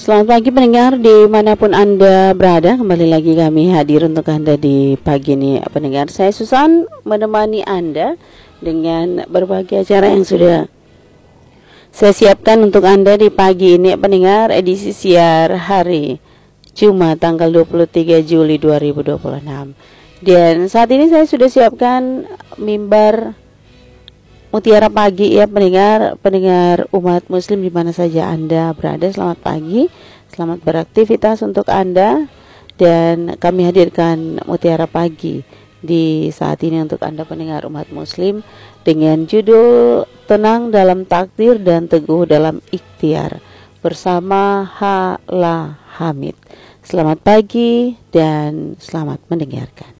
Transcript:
Selamat pagi pendengar dimanapun Anda berada. Kembali lagi kami hadir untuk Anda di pagi ini pendengar. Saya Susan menemani Anda dengan berbagai acara yang sudah saya siapkan untuk Anda di pagi ini pendengar, edisi siar hari Jumat tanggal 23 Juli 2026. Dan saat ini saya sudah siapkan mimbar Mutiara Pagi ya pendengar umat muslim di mana saja Anda berada. Selamat pagi, selamat beraktivitas untuk Anda. Dan kami hadirkan Mutiara Pagi di saat ini untuk Anda pendengar umat muslim dengan judul Tenang dalam Takdir dan Teguh dalam Ikhtiar bersama Hala Hamid. Selamat pagi dan selamat mendengarkan.